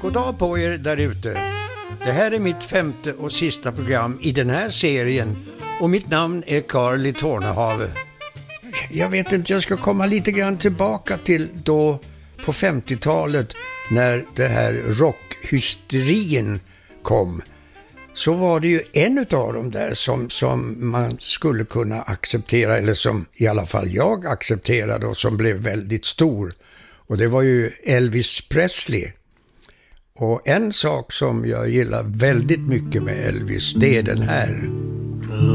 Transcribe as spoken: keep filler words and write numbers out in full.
God dag på er där ute. Det här är mitt femte och sista program i den här serien och mitt namn är Carl Tornehave. Jag vet inte, jag ska komma lite grann tillbaka till då på femtiotalet när det här rockhysterin kom. Så var det ju en av dem där som, som man skulle kunna acceptera, eller som i alla fall jag accepterade och som blev väldigt stor. Och det var ju Elvis Presley. Och en sak som jag gillar väldigt mycket med Elvis, det är den här.